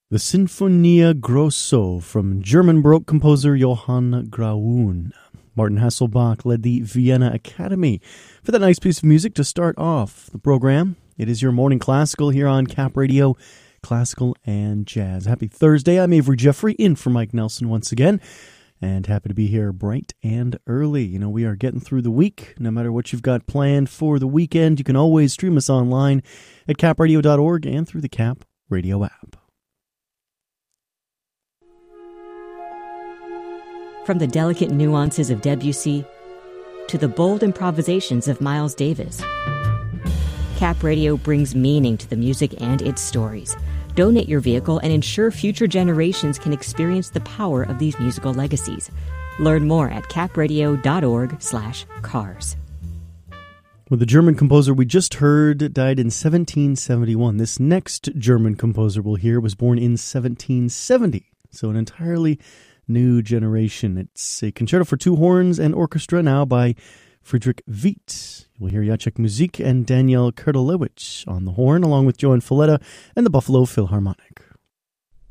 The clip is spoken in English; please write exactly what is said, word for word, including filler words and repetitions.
The Sinfonia Grosso from German Baroque composer Johann Graun. Martin Hasselbach led the Vienna Academy for that nice piece of music to start off the program. It is your morning classical here on Cap Radio, classical and jazz. Happy Thursday. I'm Avery Jeffrey, in for Mike Nelson once again, and happy to be here bright and early. You know, we are getting through the week. No matter what you've got planned for the weekend, you can always stream us online at cap radio dot org and through the Cap Radio app. From the delicate nuances of Debussy to the bold improvisations of Miles Davis, Cap Radio brings meaning to the music and its stories. Donate your vehicle and ensure future generations can experience the power of these musical legacies. Learn more at cap radio dot org slash cars. Well, the German composer we just heard died in seventeen seventy-one. This next German composer we'll hear was born in seventeen seventy, so an entirely new generation. It's a concerto for two horns and orchestra now by Friedrich Witt. We'll hear Jacek Musik and Daniel Kurtelewicz on the horn, along with Joan Falletta and the Buffalo Philharmonic.